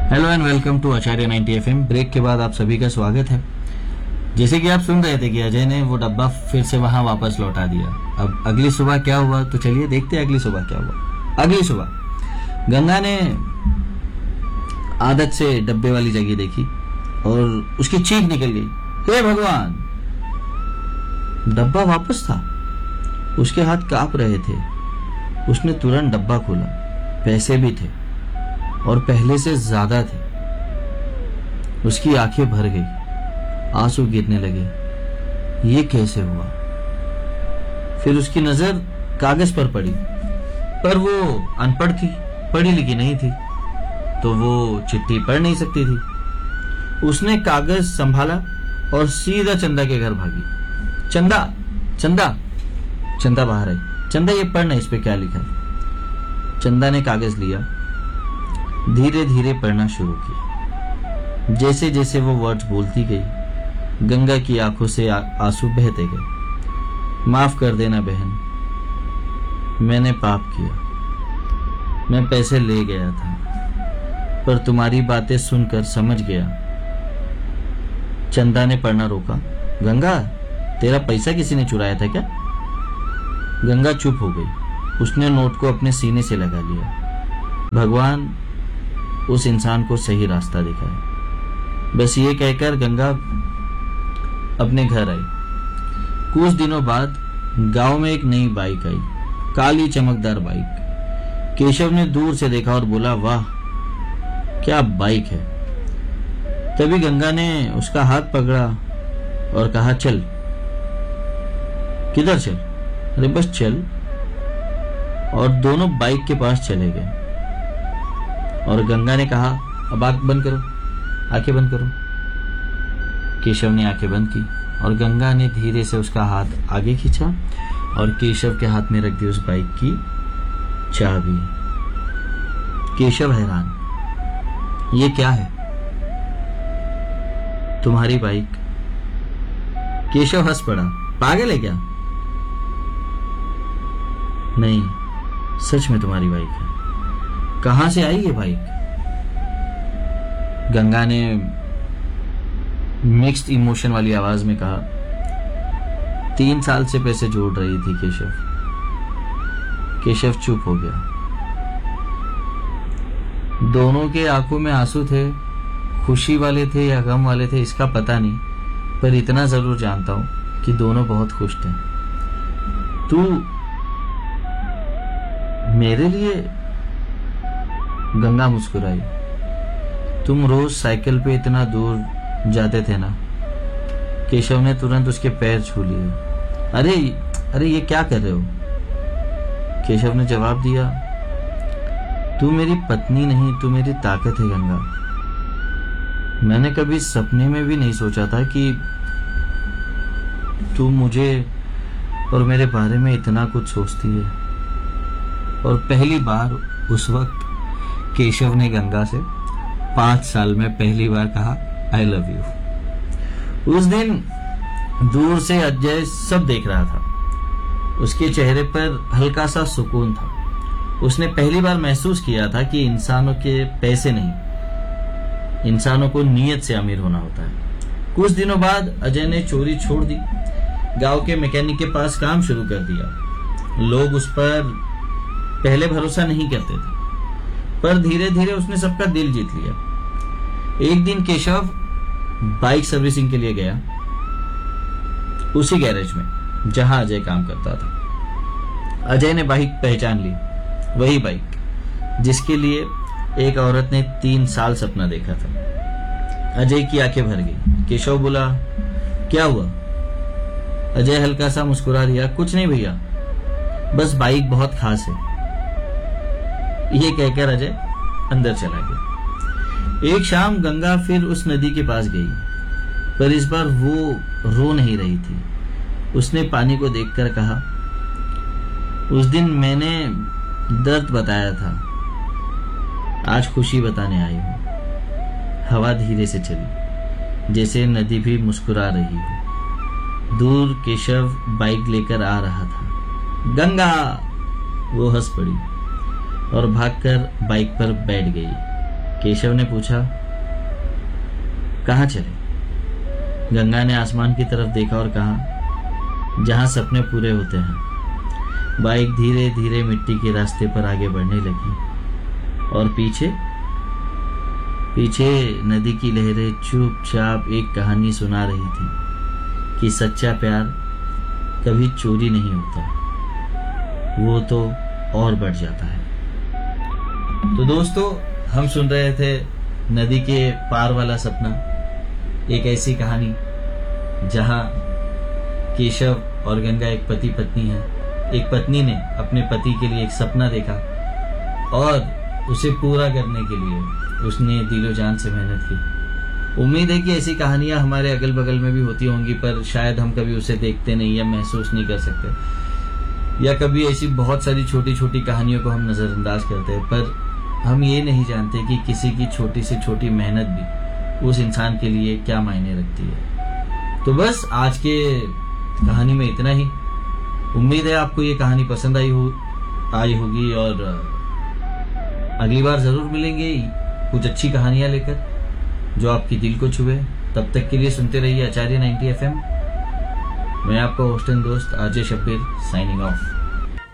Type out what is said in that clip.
Hello and welcome to Acharya 90 FM। Break के बाद आप सभी का स्वागत है। जैसे कि आप सुन रहे थे कि अजय ने वो डब्बा फिर से वहां वापस लौटा दिया। अब अगली सुबह क्या हुआ, तो चलिए देखते हैं अगली सुबह क्या हुआ। अगली सुबह गंगा ने आदत से डब्बे वाली जगह देखी और उसकी चीख निकल गई, हे भगवान! डब्बा वापस था। उसके हाथ कांप रहे थे। उसने तुरंत डब्बा खोला। पैसे भी थे और पहले से ज्यादा थे। उसकी आंखें भर गई, आंसू गिरने लगे। ये कैसे हुआ? फिर उसकी नजर कागज पर पड़ी, पर वो अनपढ़ थी, पढ़ी लिखी नहीं थी, तो वो चिट्ठी पढ़ नहीं सकती थी। उसने कागज संभाला और सीधा चंदा के घर भागी। चंदा, चंदा! चंदा बाहर आई। चंदा, ये पढ़ना, इस पे क्या लिखा है। चंदा ने कागज लिया, धीरे धीरे पढ़ना शुरू किया। जैसे जैसे वो वर्ड्स बोलती गई, गंगा की आंखों से आंसू बहते गए। माफ कर देना बहन, मैंने पाप किया। मैं पैसे ले गया था, पर तुम्हारी बातें सुनकर समझ गया। चंदा ने पढ़ना रोका। गंगा, तेरा पैसा किसी ने चुराया था क्या? गंगा चुप हो गई। उसने नोट को अपने सीने से लगा लिया। भगवान उस इंसान को सही रास्ता दिखाए, बस ये कहकर गंगा अपने घर आई। कुछ दिनों बाद गांव में एक नई बाइक आई, काली चमकदार बाइक। केशव ने दूर से देखा और बोला, वाह क्या बाइक है। तभी गंगा ने उसका हाथ पकड़ा और कहा, चल। किधर चल? अरे बस चल। और दोनों बाइक के पास चले गए और गंगा ने कहा, अब आंख बंद करो, आंखें बंद करो। केशव ने आंखें बंद की और गंगा ने धीरे से उसका हाथ आगे खींचा और केशव के हाथ में रख दी उस बाइक की चाबी। केशव हैरान, ये क्या है? तुम्हारी बाइक। केशव हंस पड़ा, पागल है क्या? नहीं, सच में तुम्हारी बाइक है। कहां से आई ये बाइक? गंगा ने मिक्स्ड इमोशन वाली आवाज में कहा, 3 साल से पैसे जोड़ रही थी केशव। केशव चुप हो गया। दोनों के आंखों में आंसू थे। खुशी वाले थे या गम वाले थे इसका पता नहीं, पर इतना जरूर जानता हूं कि दोनों बहुत खुश थे। तू मेरे लिए? गंगा मुस्कुराई। तुम रोज साइकिल पे इतना दूर जाते थे ना। केशव ने तुरंत उसके पैर छू लिए। अरे अरे, ये क्या कर रहे हो? केशव ने जवाब दिया, तू मेरी पत्नी नहीं, तू मेरी ताकत है गंगा। मैंने कभी सपने में भी नहीं सोचा था कि तू मुझे और मेरे बारे में इतना कुछ सोचती है। और पहली बार उस वक्त केशव ने गंगा से 5 साल में पहली बार कहा, आई लव यू। उस दिन दूर से अजय सब देख रहा था। उसके चेहरे पर हल्का सा सुकून था। उसने पहली बार महसूस किया था कि इंसानों के पैसे नहीं, इंसानों को नीयत से अमीर होना होता है। कुछ दिनों बाद अजय ने चोरी छोड़ दी, गांव के मैकेनिक के पास काम शुरू कर दिया। लोग उस पर पहले भरोसा नहीं करते थे, पर धीरे धीरे उसने सबका दिल जीत लिया। एक दिन केशव बाइक सर्विसिंग के लिए गया, उसी गैरेज में जहां अजय काम करता था। अजय ने बाइक पहचान ली, वही बाइक जिसके लिए एक औरत ने 3 साल सपना देखा था। अजय की आंखें भर गई। केशव बोला, क्या हुआ? अजय हल्का सा मुस्कुरा दिया, कुछ नहीं भैया, बस बाइक बहुत खास है। ये कहकर अजय अंदर चला गया। एक शाम गंगा फिर उस नदी के पास गई, पर इस बार वो रो नहीं रही थी। उसने पानी को देखकर कहा, उस दिन मैंने दर्द बताया था, आज खुशी बताने आई हूं। हवा धीरे से चली, जैसे नदी भी मुस्कुरा रही हो। दूर केशव बाइक लेकर आ रहा था। गंगा! वो हंस पड़ी और भागकर बाइक पर बैठ गई। केशव ने पूछा, कहाँ चले? गंगा ने आसमान की तरफ देखा और कहा, जहां सपने पूरे होते हैं। बाइक धीरे धीरे मिट्टी के रास्ते पर आगे बढ़ने लगी और पीछे पीछे नदी की लहरें चुपचाप एक कहानी सुना रही थी कि सच्चा प्यार कभी चोरी नहीं होता, वो तो और बढ़ जाता है। तो दोस्तों, हम सुन रहे थे नदी के पार वाला सपना, एक ऐसी कहानी जहां केशव और गंगा एक पति पत्नी है। एक पत्नी ने अपने पति के लिए एक सपना देखा और उसे पूरा करने के लिए उसने दिलो जान से मेहनत की। उम्मीद है कि ऐसी कहानियां हमारे अगल बगल में भी होती होंगी, पर शायद हम कभी उसे देखते नहीं या महसूस नहीं कर सकते, या कभी ऐसी बहुत सारी छोटी छोटी कहानियों को हम नजरअंदाज करते हैं, पर हम ये नहीं जानते कि किसी की छोटी से छोटी मेहनत भी उस इंसान के लिए क्या मायने रखती है। तो बस आज के कहानी में इतना ही। उम्मीद है आपको ये कहानी पसंद आई होगी और अगली बार जरूर मिलेंगे कुछ अच्छी कहानियां लेकर जो आपकी दिल को छुए। तब तक के लिए सुनते रहिए आचार्य 90 FM। मैं आपका होस्ट एंड दोस्त आरजे शब्बीर, साइनिंग ऑफ।